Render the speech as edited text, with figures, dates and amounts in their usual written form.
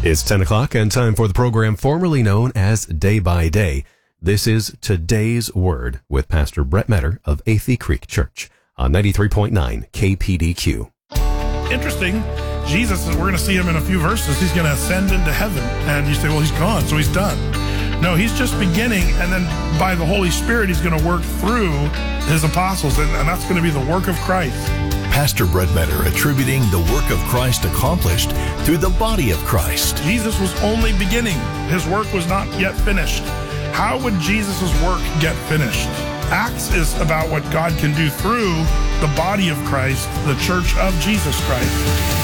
It's 10 o'clock and time for the program formerly known as Day by Day. This is Today's Word with Pastor Brett Metter of Athey Creek Church on 93.9 KPDQ. Interesting. Jesus, we're going to see him in a few verses. He's going to ascend into heaven. And you say, well, he's gone, so he's done. No, he's just beginning, and then by the Holy Spirit, he's going to work through his apostles, and that's going to be the work of Christ. Pastor Brett Metter attributing the work of Christ accomplished through the body of Christ. Jesus was only beginning. His work was not yet finished. How would Jesus' work get finished? Acts is about what God can do through the body of Christ, the church of Jesus Christ.